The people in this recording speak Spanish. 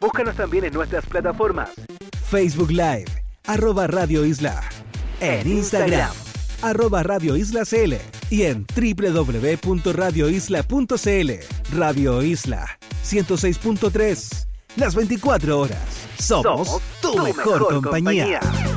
Búscanos también en nuestras plataformas. Facebook Live, @Radio Isla. En Instagram, @Radio Isla CL. Y en www.radioisla.cl. Radio Isla 106.3. Las 24 horas. Somos tu mejor compañía.